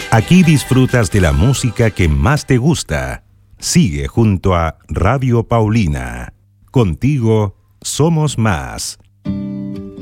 Aquí disfrutas de la música que más te gusta. Sigue junto a Radio Paulina. Contigo somos más.